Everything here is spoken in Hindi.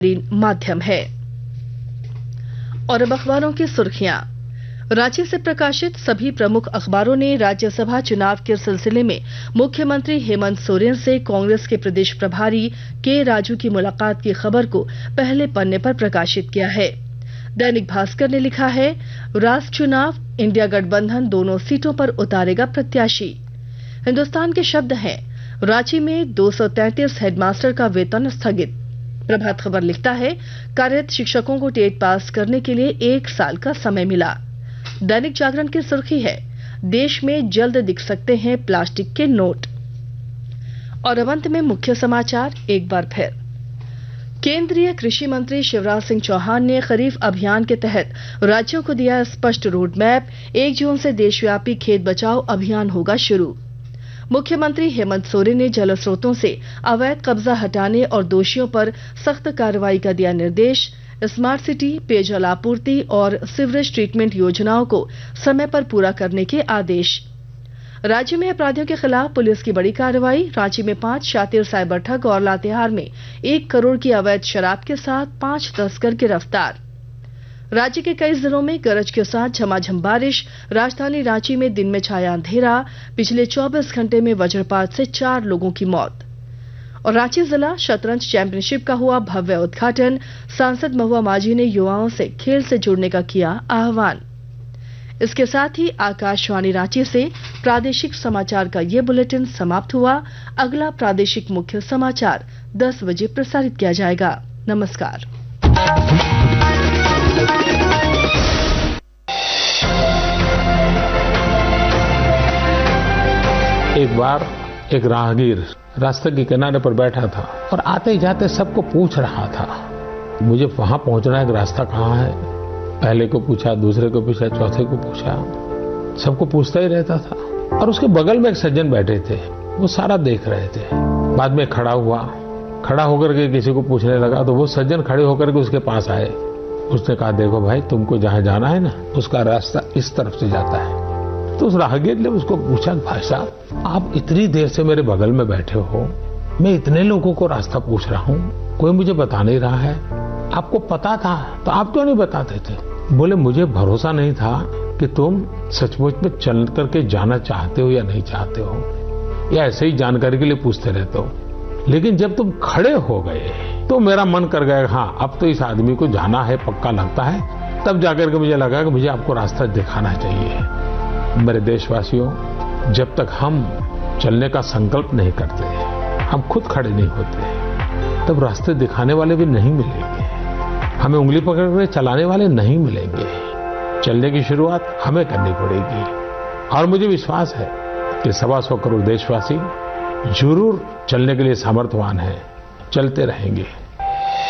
माध्यम है। और अब अखबारों की सुर्खियां। रांची से प्रकाशित सभी प्रमुख अखबारों ने राज्यसभा चुनाव के सिलसिले में मुख्यमंत्री हेमंत सोरेन से कांग्रेस के प्रदेश प्रभारी के राजू की मुलाकात की खबर को पहले पन्ने पर प्रकाशित किया है। दैनिक भास्कर ने लिखा है, राष्ट्र चुनाव, इंडिया गठबंधन दोनों सीटों पर उतारेगा प्रत्याशी। हिंदुस्तान के शब्द हैं, रांची में 233 हेडमास्टर का वेतन स्थगित। प्रभात खबर लिखता है, कार्यरत शिक्षकों को टेट पास करने के लिए 1 साल का समय मिला। दैनिक जागरण की सुर्खी है, देश में जल्द दिख सकते हैं प्लास्टिक के नोट। और अब अंत में मुख्य समाचार एक बार फिर। केंद्रीय कृषि मंत्री शिवराज सिंह चौहान ने खरीफ अभियान के तहत राज्यों को दिया स्पष्ट रोड मैप। 1 जून से देशव्यापी खेत बचाओ अभियान होगा शुरू। मुख्यमंत्री हेमंत सोरेन ने जल स्रोतों से अवैध कब्जा हटाने और दोषियों पर सख्त कार्रवाई का दिया निर्देश। स्मार्ट सिटी, पेयजल आपूर्ति और सीवरेज ट्रीटमेंट योजनाओं को समय पर पूरा करने के आदेश। राज्य में अपराधियों के खिलाफ पुलिस की बड़ी कार्रवाई। रांची में 5 शातिर साइबर ठग और लातेहार में 1 करोड़ की अवैध शराब के साथ 5 तस्कर गिरफ्तार। राज्य के कई जिलों में गरज के साथ झमाझम बारिश। राजधानी रांची में दिन में छाया अंधेरा। पिछले 24 घंटे में वज्रपात से 4 लोगों की मौत। और रांची जिला शतरंज चैंपियनशिप का हुआ भव्य उद्घाटन। सांसद महुआ माझी ने युवाओं से खेल से जुड़ने का किया आह्वान। इसके साथ ही आकाशवाणी रांची से प्रादेशिक समाचार का ये बुलेटिन समाप्त हुआ। अगला प्रादेशिक मुख्य समाचार 10 बजे प्रसारित किया जाएगा। नमस्कार। एक बार एक राहगीर रास्ते के किनारे पर बैठा था और आते जाते सबको पूछ रहा था, मुझे वहां पहुंचना है, रास्ता कहाँ है। पहले को पूछा, दूसरे को पूछा, चौथे को पूछा, सबको पूछता ही रहता था। और उसके बगल में एक सज्जन बैठे थे, वो सारा देख रहे थे। बाद में खड़ा हुआ, खड़ा होकर के किसी को पूछने लगा तो वो सज्जन खड़े होकर के उसके पास आए। उसने कहा, देखो भाई, तुमको जहां जाना है ना, उसका रास्ता इस तरफ से जाता है। तो उस राहगीर ने उसको पूछा, भाई साहब, आप इतनी देर से मेरे बगल में बैठे हो, मैं इतने लोगों को रास्ता पूछ रहा हूँ, कोई मुझे बता नहीं रहा है। आपको पता था तो आप क्यों नहीं बताते थे? बोले, मुझे भरोसा नहीं था कि तुम सचमुच में चल करके जाना चाहते हो या नहीं चाहते हो, या ऐसे ही जानकारी के लिए पूछते रहते हो। लेकिन जब तुम खड़े हो गए तो मेरा मन कर गया, हाँ अब तो इस आदमी को जाना है, पक्का लगता है। तब जाकर के मुझे लगा कि मुझे आपको रास्ता दिखाना चाहिए। मेरे देशवासियों, जब तक हम चलने का संकल्प नहीं करते, हम खुद खड़े नहीं होते, तब रास्ते दिखाने वाले भी नहीं मिलेंगे, हमें उंगली पकड़ कर चलाने वाले नहीं मिलेंगे। चलने की शुरुआत हमें करनी पड़ेगी। और मुझे विश्वास है कि 125 करोड़ देशवासी जरूर चलने के लिए सामर्थ्यवान हैं, चलते रहेंगे।